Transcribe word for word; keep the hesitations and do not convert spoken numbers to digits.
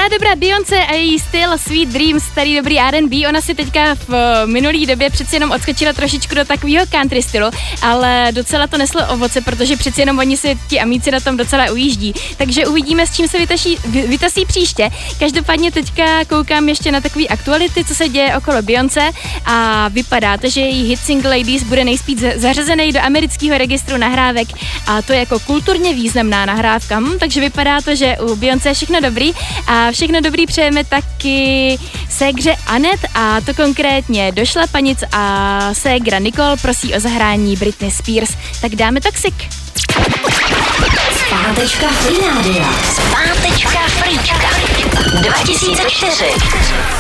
Stará dobrá Beyoncé a její styl Sweet Dreams, starý dobrý R and B, ona si teďka v minulý době přeci jenom odskočila trošičku do takového country stylu, ale docela to neslo ovoce, protože přeci jenom oni si ti amíci na tom docela ujíždí. Takže uvidíme, s čím se vytaší, vytasí příště. Každopádně teďka koukám ještě na takové aktuality, co se děje okolo Beyoncé a vypadá to, že její hit Single Ladies bude nejspíš zařazený do amerického registru nahrávek a to jako kulturně významná nahrávka. Hm, takže vypadá to, že u Beyoncé všechno dobrý a všechno dobrý přejeme taky ségře Anet a to konkrétně do šlapanic a ségra Nicole prosí o zahrání Britney Spears. Tak dáme Toxic. Zpátečka Free Rádia. Zpátečka Freečka dva tisíce čtyři.